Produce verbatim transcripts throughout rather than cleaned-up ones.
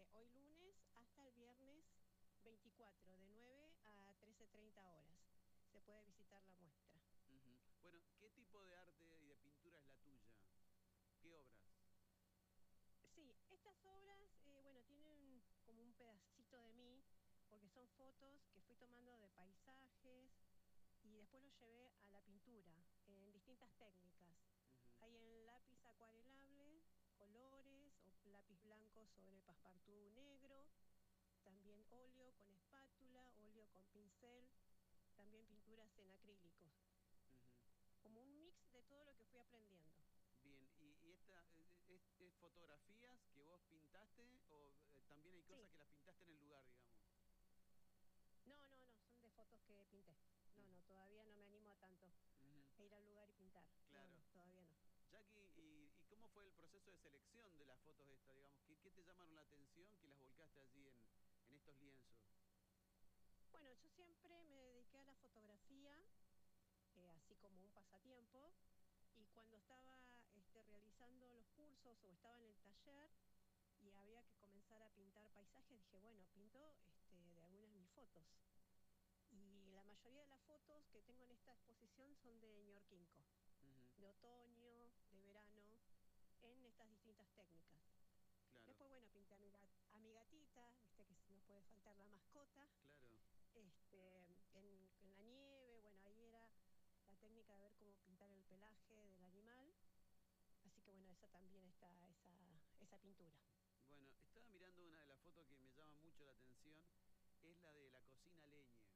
hoy lunes hasta el viernes veinticuatro, de nueve a trece treinta horas. Se puede visitar la muestra. Ujú. Bueno, ¿qué tipo de arte y de pintura es la tuya? ¿Qué obras? Sí, estas obras, eh, bueno, tienen como un pedacito de mí, porque son fotos que fui tomando de paisajes y después los llevé a la pintura en distintas técnicas. Ujú. Hay en lápiz acuarelable, colores o lápiz blanco sobre passepartout negro, también óleo con espátula, óleo con pincel, también pinturas en acrílicos, Ujú. como un mix de todo lo que fui aprendiendo. Bien, ¿y, y esta eh, es, es fotografías que vos pintaste o eh, también hay cosas Sí, que las pintaste en el lugar, digamos? no, no, no, son de fotos que pinté. No, Ujú. no, todavía no me animo a tanto, Ujú. a ir al lugar y pintar. No, Claro. no, todavía no. Jackie, ¿y, y cómo fue el proceso de selección de las fotos estas, digamos? ¿Qué, qué te llamaron la atención que las volcaste allí en, en estos lienzos? Bueno, yo siempre me dediqué a la fotografía, eh, así como un pasatiempo, y cuando estaba este, realizando los cursos o estaba en el taller y había que comenzar a pintar paisajes, dije, bueno, pinto este, de algunas de mis fotos. Y la mayoría de las fotos que tengo en esta exposición son de Ñorquinco, Ujú. de otoño, de verano, en estas distintas técnicas. Claro, Después, bueno, pinté a mi, gat- a mi gatita, viste que no puede faltar la mascota, claro. este, en, en la nieve, bueno, ahí era la técnica de ver cómo pintar el pelaje del animal. Así que bueno, esa también está, esa, esa pintura. Bueno, estaba mirando una de las fotos que me llama mucho la atención, es la de la cocina leña.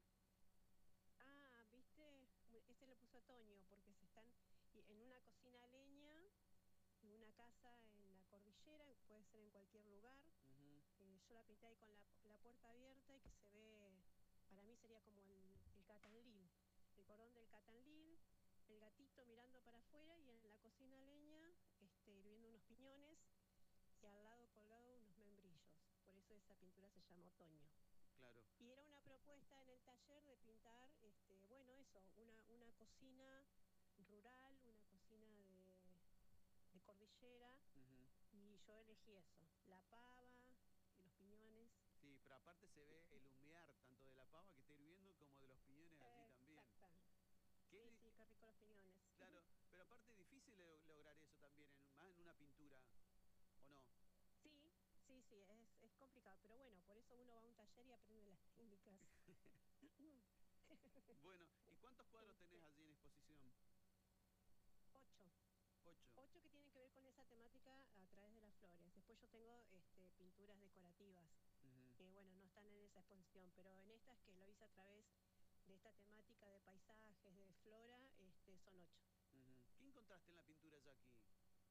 Ah, viste, ese le puso otoño porque se están y en una cocina a leña, en una casa en la cordillera, puede ser en cualquier lugar. Ujú. Eh, yo la pinté ahí con la, la puerta abierta y que se ve, para mí sería como el, el Catanlil, el cordón del Catanlil, el gatito mirando para afuera y en la cocina a leña, este, hirviendo unos piñones y al lado colgado unos membrillos. Por eso esa pintura se llama Otoño. Claro. Y era una propuesta en el taller de pintar, este, bueno, eso, una, una cocina rural, una cocina de, de cordillera, Ujú. y yo elegí eso, la pava y los piñones. Sí, pero aparte se ve el humear tanto de la pava que está hirviendo como de los piñones allí también. Exacta. ¿Qué Sí, di- sí, qué rico los piñones. Claro, pero aparte es difícil lo- lograr eso también, en, más en una pintura, ¿o no? Sí, sí, sí, es, es complicado, pero bueno, por eso uno va a un taller y aprende las técnicas. Bueno, ¿y cuántos cuadros tenés Este, allí en exposición? ocho. Ocho. Ocho que tienen que ver con esa temática a través de las flores. Después yo tengo este, pinturas decorativas, Ujú. que bueno, no están en esa exposición, pero en estas que lo hice a través de esta temática de paisajes, de flora, este, son ocho. Ujú. ¿Qué encontraste en la pintura, Jackie?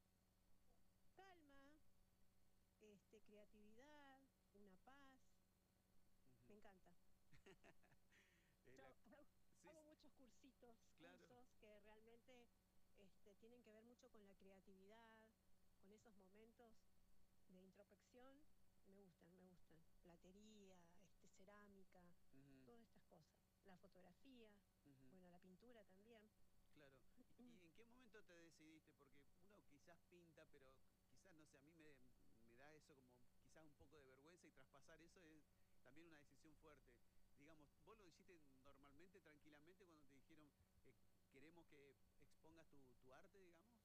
Calma, este, creatividad, una paz, me Ujú. encanta. Eh, la- Yo hago, Sí, hago s- muchos cursitos, claro. cursos que realmente este, tienen que ver mucho con la creatividad, con esos momentos de introspección. Me gustan, me gustan. Platería, este, cerámica, Ujú. todas estas cosas. La fotografía, Ujú. bueno, la pintura también. Claro. ¿Y, y en qué momento te decidiste? Porque uno quizás pinta, pero quizás, no sé, a mí me, me da eso como quizás un poco de vergüenza y traspasar eso es también una decisión fuerte. Digamos, vos lo hiciste normalmente, tranquilamente, cuando te dijeron, eh, queremos que expongas tu, tu arte, digamos.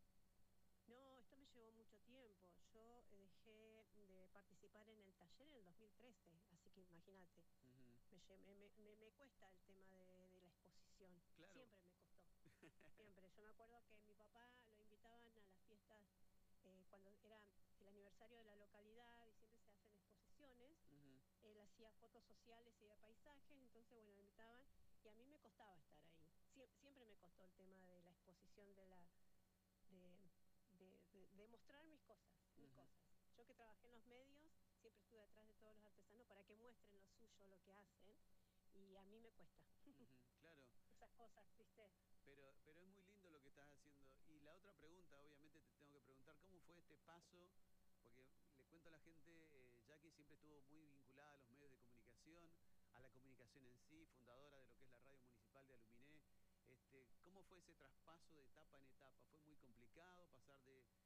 No, esto me llevó mucho tiempo. Yo eh, dejé de participar en el taller en el dos mil trece, así que imagínate, Ujú. me, lle- me, me- me- me cuesta el tema de, de la exposición. Claro. Siempre me costó, siempre. Yo me acuerdo que mi papá lo invitaban a las fiestas eh, cuando era el aniversario de la localidad y siempre se hacen exposiciones. Ujú. Él hacía fotos sociales y de paisajes, entonces, bueno, me invitaban y a mí me costaba estar ahí. Sie- siempre me costó el tema de la exposición de la de, de, de, de mostrar mis cosas, mis Ujú. cosas. Yo que trabajé en los medios, siempre estuve atrás de todos los artesanos para que muestren lo suyo, lo que hacen, y a mí me cuesta Ujú. Claro. esas cosas, ¿viste? Pero, pero es muy lindo lo que estás haciendo. Y la otra pregunta, obviamente te tengo que preguntar, ¿cómo fue este paso? Porque le cuento a la gente, eh, Jackie siempre estuvo muy vinculada a los medios de comunicación, a la comunicación en sí, fundadora de lo que es la radio municipal de Aluminé. Este, ¿cómo fue ese traspaso de etapa en etapa? ¿Fue muy complicado pasar de,